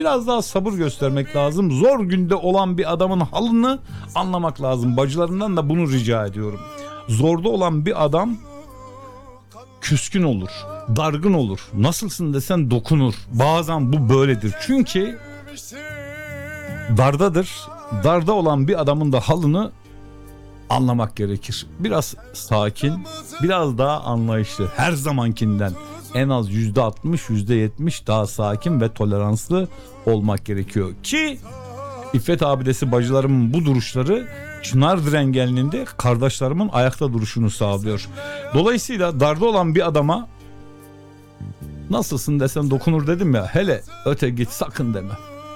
Biraz daha sabır göstermek lazım. Zor günde olan bir adamın halını anlamak lazım. Bacılarından da bunu rica ediyorum. Zorda olan bir adam küskün olur, dargın olur. Nasılsın desen dokunur. Bazen bu böyledir. Çünkü dardadır. Darda olan bir adamın da halını anlamak gerekir. Biraz sakin, biraz daha anlayışlı. Her zamankinden en az %60, %70 daha sakin ve toleranslı olmak gerekiyor. Ki İffet abidesi bacılarımın bu duruşları Çınar Direngelli'nde kardeşlerimin ayakta duruşunu sağlıyor. Dolayısıyla darda olan bir adama nasılsın desem dokunur dedim ya, hele öte git sakın deme.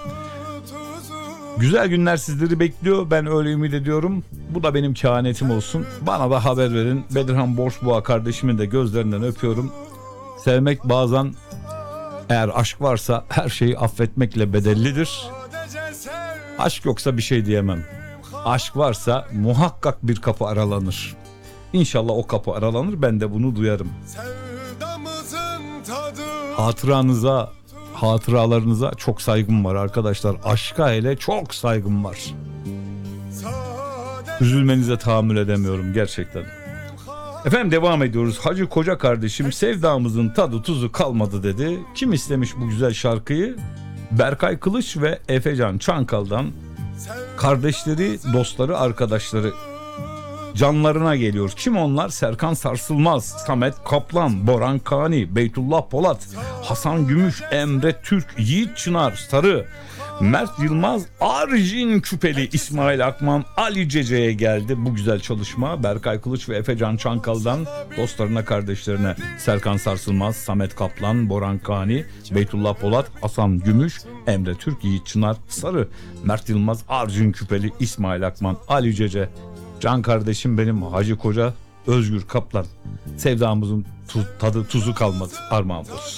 Güzel günler sizleri bekliyor. Ben öyle ümit ediyorum. Bu da benim kehanetim olsun. Bana da haber verin. Bedirhan Borçboğa kardeşimin de gözlerinden öpüyorum. Sevmek bazen, eğer aşk varsa her şeyi affetmekle bedellidir. Aşk yoksa bir şey diyemem. Aşk varsa muhakkak bir kapı aralanır. İnşallah o kapı aralanır, ben de bunu duyarım. Hatıralarınıza çok saygım var arkadaşlar. Aşka hele çok saygım var. Üzülmenize tahammül edemiyorum gerçekten. Efendim devam ediyoruz. Hacı Koca kardeşim sevdamızın tadı tuzu kalmadı dedi. Kim istemiş bu güzel şarkıyı? Berkay Kılıç ve Efecan Çankal'dan kardeşleri, dostları, arkadaşları canlarına geliyor. Kim onlar? Serkan Sarsılmaz, Samet Kaplan, Boran Kani, Beytullah Polat, Hasan Gümüş, Emre Türk, Yiğit Çınar Sarı, Mert Yılmaz, Arjin Küpeli, İsmail Akman, Ali Cece'ye geldi bu güzel çalışma. Berkay Kılıç ve Efecan Çankal'dan dostlarına, kardeşlerine Serkan Sarsılmaz, Samet Kaplan, Boran Kani, Beytullah Polat, Hasan Gümüş, Emre Türk, Yiğit Çınar Sarı, Mert Yılmaz, Arjin Küpeli, İsmail Akman, Ali Cece. Can kardeşim benim, Hacı Koca, Özgür Kaplan. Sevdamızın tadı tuzu kalmadı. Armağan olsun.